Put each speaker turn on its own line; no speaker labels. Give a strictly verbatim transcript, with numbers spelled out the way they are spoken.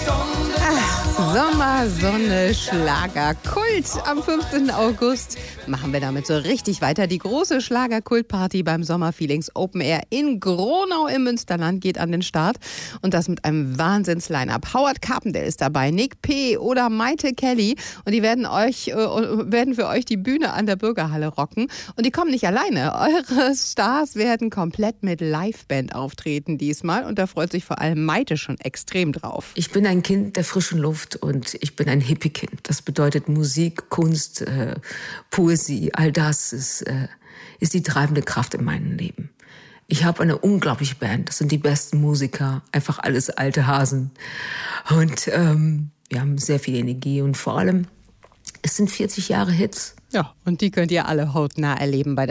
Sommer, Sonne, Schlager, Kult. Am fünfzehnten August machen wir damit so richtig weiter. Die große Schlager-Kult-Party beim Sommerfeelings Open Air in Gronau im Münsterland geht an den Start. Und das mit einem Wahnsinns-Line-Up. Howard Carpendale ist dabei, Nick P. oder Maite Kelly. Und die werden euch, äh, werden für euch die Bühne an der Bürgerhalle rocken. Und die kommen nicht alleine. Eure Stars werden komplett mit Liveband auftreten diesmal. Und da freut sich vor allem Maite schon extrem drauf.
Ich bin ein Kind der frischen Luft und ich bin ein Hippie-Kind. Das bedeutet Musik, Kunst, äh, Poesie, all das ist, äh, ist die treibende Kraft in meinem Leben. Ich habe eine unglaubliche Band, das sind die besten Musiker, einfach alles alte Hasen. Und ähm, wir haben sehr viel Energie und vor allem, es sind vierzig Jahre Hits.
Ja, und die könnt ihr alle hautnah erleben bei der